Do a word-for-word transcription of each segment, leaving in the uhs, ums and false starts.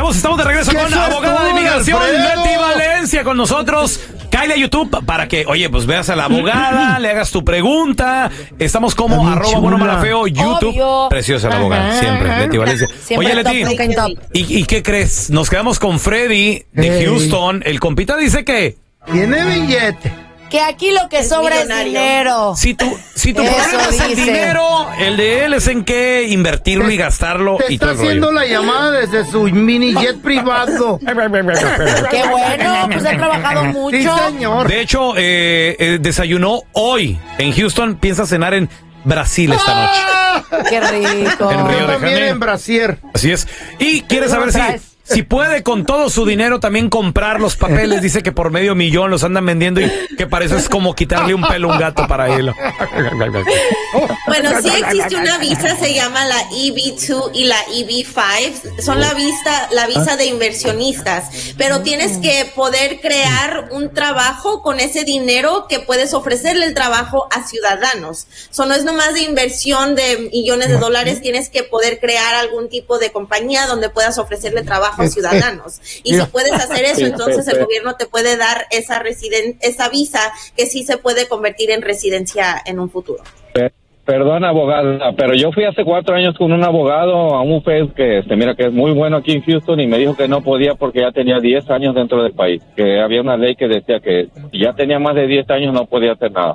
regresamos, estamos de regreso con la abogada de inmigración, Leti Valencia, con nosotros. Cáele a YouTube para que, oye, pues veas a la abogada, le hagas tu pregunta. Estamos como arroba bueno malafeo, YouTube. Obvio. Preciosa la abogada, ajá, siempre, ajá. Leti Valencia. Siempre oye, Leti, top, ¿y, ¿y qué crees? Nos quedamos con Freddy de hey. Houston. El compita dice que... Tiene billete. Que aquí lo que es sobra es dinero. Si tu, si tu problema es el dinero, el de él es en qué invertirlo te, y gastarlo. Te y está todo el haciendo rollo. La llamada desde su mini jet privado. Qué bueno, pues ha trabajado mucho. Sí, señor. De hecho, eh, eh, desayunó hoy en Houston. Piensa cenar en Brasil esta noche. Qué rico. En Río de También Janeiro. en Brasier. Así es. Y quiere saber si... Si puede con todo su dinero también comprar los papeles, dice que por medio millón los andan vendiendo y que para eso es como quitarle un pelo a un gato para él. Bueno, sí existe una visa, se llama la E B dos y la E B cinco, son la visa, la visa de inversionistas, pero tienes que poder crear un trabajo con ese dinero que puedes ofrecerle el trabajo a ciudadanos. Eso no es nomás de inversión de millones de dólares, tienes que poder crear algún tipo de compañía donde puedas ofrecerle trabajo a ciudadanos. Y si puedes hacer eso, entonces el gobierno te puede dar esa residen esa visa que sí se puede convertir en residencia en un futuro. Perdón, abogada, pero yo fui hace cuatro años con un abogado a un F E D que este, mira que es muy bueno aquí en Houston y me dijo que no podía porque ya tenía diez años dentro del país, que había una ley que decía que si ya tenía más de diez años no podía hacer nada.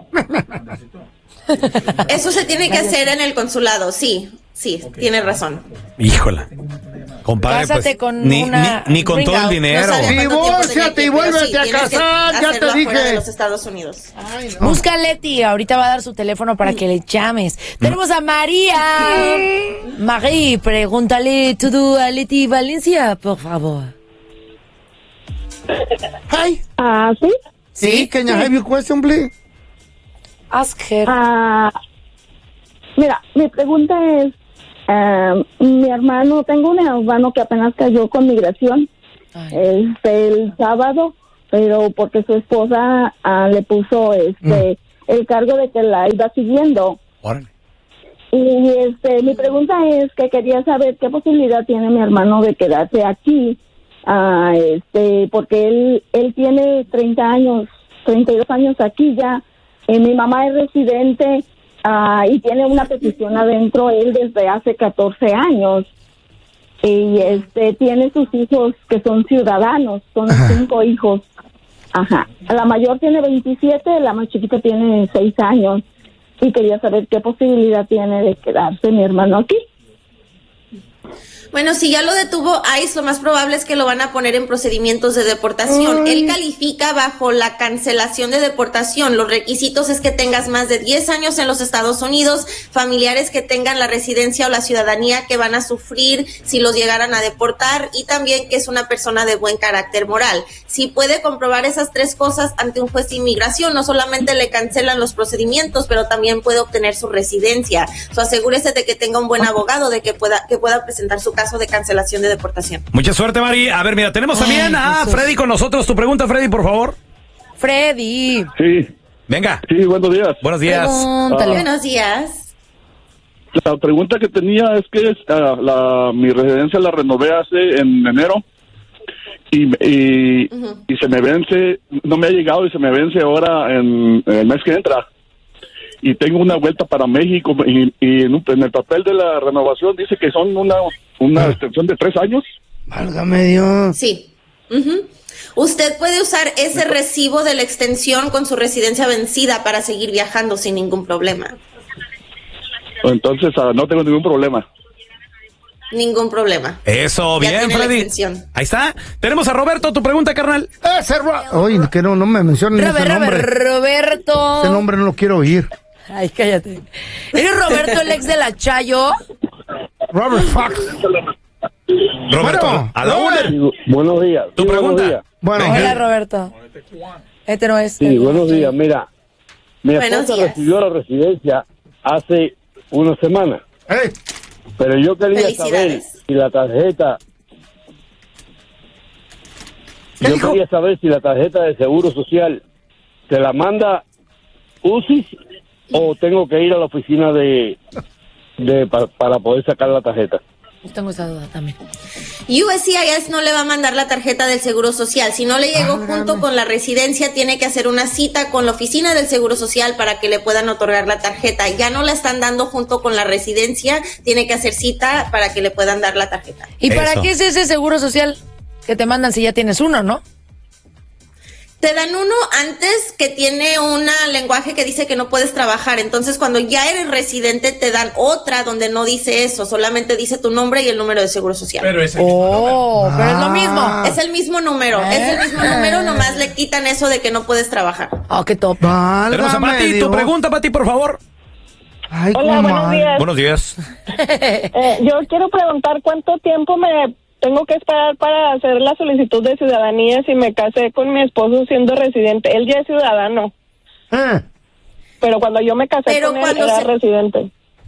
Eso se tiene que hacer en el consulado, sí, sí, okay. Tienes razón. Híjola. Compadre, Cásate pues, con ni, una ni, ni con todo el dinero. No divórciate y vuélvete sí, a casar, ya te dije. De los Estados Unidos. Ay, no. Busca a Leti, ahorita va a dar su teléfono para que le llames. Mm. Tenemos a María. María, pregúntale todo a Leti Valencia, por favor. Hi. Ah, ¿sí? Sí, can you have your question, please? Ask her. Ah, mira, mi pregunta es, uh, mi hermano, tengo un hermano que apenas cayó con migración este, el sábado, pero porque su esposa uh, le puso este mm. el cargo de que la iba siguiendo. Órale. Y este, mi pregunta es que quería saber qué posibilidad tiene mi hermano de quedarse aquí, uh, este, porque él él tiene treinta años, treinta y dos años aquí ya. Eh, mi mamá es residente uh, y tiene una petición adentro él desde hace catorce años y este tiene sus hijos que son ciudadanos, son Ajá. cinco hijos. Ajá. La mayor tiene veintisiete, la más chiquita tiene seis años y quería saber qué posibilidad tiene de quedarse mi hermano aquí. Bueno, si ya lo detuvo ICE, lo más probable es que lo van a poner en procedimientos de deportación. Él califica bajo la cancelación de deportación. Los requisitos es que tengas más de diez años en los Estados Unidos, familiares que tengan la residencia o la ciudadanía que van a sufrir si los llegaran a deportar y también que es una persona de buen carácter moral. Si puede comprobar esas tres cosas ante un juez de inmigración, no solamente le cancelan los procedimientos, pero también puede obtener su residencia. O sea, asegúrese de que tenga un buen abogado, de que pueda, que pueda presentar su caso de cancelación de deportación. Mucha suerte, Mari. A ver, mira, tenemos también Ay, a Freddy con nosotros. Tu pregunta, Freddy, por favor. Freddy. Sí. Venga. Sí, buenos días. Buenos días. Ah, buenos días. La pregunta que tenía es que uh, la, mi residencia la renové hace en enero y, y, uh-huh. y se me vence, no me ha llegado y se me vence ahora en, en el mes que entra. Y tengo una vuelta para México y, y en, un, en el papel de la renovación dice que son una una extensión de tres años. Válgame Dios. Sí. Uh-huh. Usted puede usar ese recibo de la extensión con su residencia vencida para seguir viajando sin ningún problema. Entonces uh, no tengo ningún problema. Ningún problema. Eso, bien, Freddy. Ahí está. Tenemos a Roberto. Tu pregunta, carnal. Ese Ro- Oye, que no, no me mencionen Robert, ese nombre. Roberto. Ese nombre no lo quiero oír. Ay, cállate. ¿Eres Roberto, el ex de la Chayo? Robert Fox. Roberto, bueno, a la una. Sí, buenos días. Tu sí, pregunta. Buenos días. Bueno, Hola, Roberto. Este no es. Sí, buenos días. Mira, mi Buenos esposa días. recibió la residencia hace una semana. Hey. Pero yo quería saber Felicidades. si la tarjeta... Yo dijo? quería saber si la tarjeta de Seguro Social se la manda U C I S o tengo que ir a la oficina de, de pa, para poder sacar la tarjeta. Yo tengo esa duda también. U S C I S no le va a mandar la tarjeta del Seguro Social. Si no le llegó Ah, junto con la residencia, tiene que hacer una cita con la oficina del Seguro Social para que le puedan otorgar la tarjeta. Ya no la están dando junto con la residencia, tiene que hacer cita para que le puedan dar la tarjeta. ¿Y para Eso. qué es ese seguro social que te mandan si ya tienes uno, no? Te dan uno antes que tiene un lenguaje que dice que no puedes trabajar. Entonces, cuando ya eres residente, te dan otra donde no dice eso. Solamente dice tu nombre y el número de Seguro Social. Pero es Oh, pero es lo mismo. Es el mismo número. Ah. Es el mismo número, nomás le quitan eso de que no puedes trabajar. Oh, qué top. Tenemos a Pati. Tu Dios. pregunta, Pati, por favor. Ay, Hola, comadre. buenos días. Buenos días. Eh, yo quiero preguntar cuánto tiempo me tengo que esperar para hacer la solicitud de ciudadanía si me casé con mi esposo siendo residente. Él ya es ciudadano, Eh, pero cuando yo me casé Pero con él cuando era se- residente.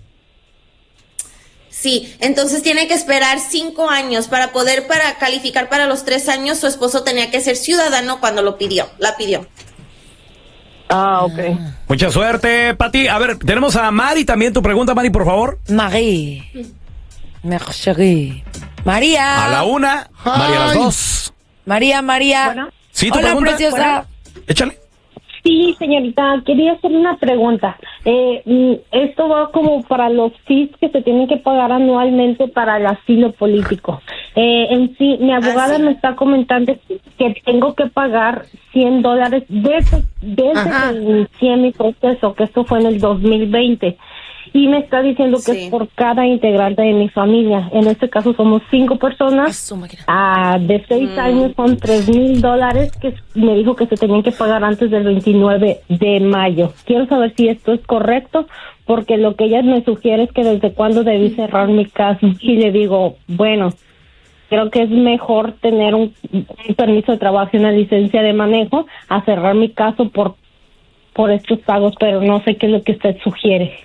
Sí, entonces tiene que esperar cinco años para poder para calificar para los tres años. Su esposo tenía que ser ciudadano cuando lo pidió, la pidió. Ah, ok. Mucha suerte, Pati. A ver, tenemos a Mari también. Tu pregunta, Mari, por favor. Marie. Merci. María. A la una, María a las Ay. dos. María, María. Bueno. ¿Sí, tu Hola, pregunta? preciosa. Échale. Sí, señorita, quería hacer una pregunta. Eh, mm, esto va como para los fees que se tienen que pagar anualmente para el asilo político. Eh, en sí, mi abogada Ah, sí. me está comentando que tengo que pagar cien dólares desde, desde Ajá. que inicié mi proceso, que esto fue en el dos mil veinte. Y me está diciendo que Sí. es por cada integrante de mi familia. En este caso somos cinco A personas. su máquina. Ah, de seis años son tres mil dólares que me dijo que se tenían que pagar antes del veintinueve de mayo. Quiero saber si esto es correcto, porque lo que ella me sugiere es que desde cuándo debí cerrar mi caso. Y le digo, bueno, creo que es mejor tener un, un permiso de trabajo y una licencia de manejo a cerrar mi caso por, por estos pagos, pero no sé qué es lo que usted sugiere.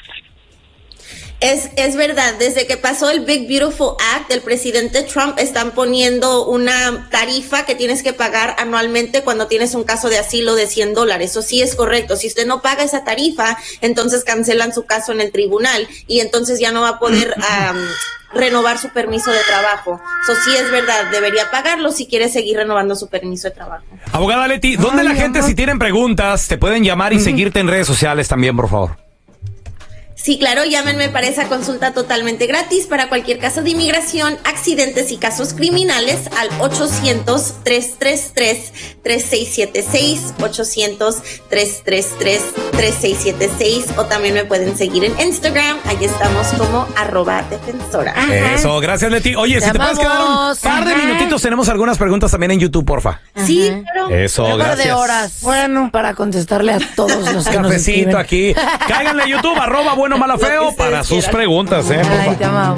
Es, es verdad, desde que pasó el Big Beautiful Act, el presidente Trump están poniendo una tarifa que tienes que pagar anualmente cuando tienes un caso de asilo de cien dólares. Eso sí es correcto. Si usted no paga esa tarifa, entonces cancelan su caso en el tribunal y entonces ya no va a poder um, renovar su permiso de trabajo. Eso sí es verdad, debería pagarlo si quiere seguir renovando su permiso de trabajo. Abogada Leti, ¿dónde Ay, la gente, amor. si tienen preguntas, te pueden llamar y seguirte en redes sociales también, por favor? Sí, claro, llámenme para esa consulta totalmente gratis para cualquier caso de inmigración, accidentes y casos criminales al ochocientos, tres tres tres, tres seis siete seis, ochocientos, tres tres tres, tres seis siete seis, o también me pueden seguir en Instagram, ahí estamos como arroba defensora. Eso, gracias Leti. Oye, Te si te puedes quedar un amamos. par de Ajá. minutitos, tenemos algunas preguntas también en YouTube, porfa. Sí, claro. Eso, Un par gracias. de horas. Bueno. Para contestarle a todos los que nos Cafecito escriben. aquí. Cáiganle a YouTube, arroba bueno mala feo, Lo que ustedes para sus quieran. preguntas, eh, Ay, porfa. te amamos.